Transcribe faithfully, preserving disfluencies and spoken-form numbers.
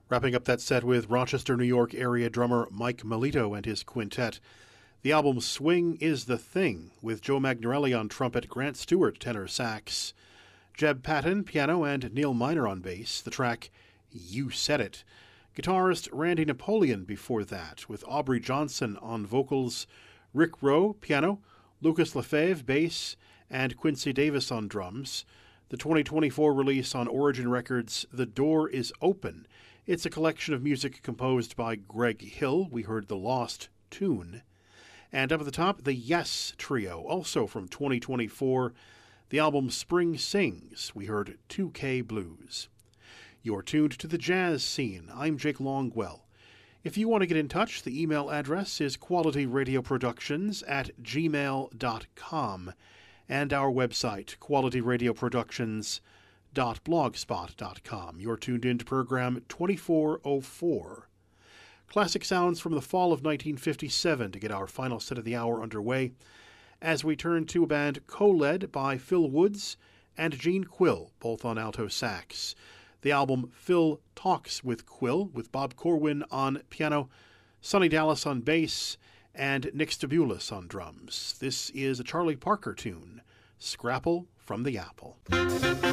Wrapping up that set with Rochester, New York area drummer Mike Melito and his quintet. The album Swing is the Thing, with Joe Magnarelli on trumpet, Grant Stewart tenor sax, Jeb Patton piano, and Neil Miner on bass. The track You Said It. Guitarist Randy Napoleon before that, with Aubrey Johnson on vocals, Rick Rowe piano, Lucas Lefebvre bass, and Quincy Davis on drums. The twenty twenty-four release on Origin Records, The Door is Open. It's a collection of music composed by Greg Hill. We heard The Lost Tune. And up at the top, the Yes Trio, also from twenty twenty-four. The album Spring Sings. We heard two K Blues. You're tuned to the jazz scene. I'm Jake Longwell. If you want to get in touch, the email address is qualityradioproductions at gmail dot com, and our website, qualityradioproductions dot blogspot dot com. You're tuned in to program twenty-four oh four. Classic sounds from the fall of nineteen fifty-seven to get our final set of the hour underway, as we turn to a band co-led by Phil Woods and Gene Quill, both on alto sax. The album Phil Talks with Quill, with Bob Corwin on piano, Sonny Dallas on bass, and Nick Stabulis on drums. This is a Charlie Parker tune, Scrapple from the Apple.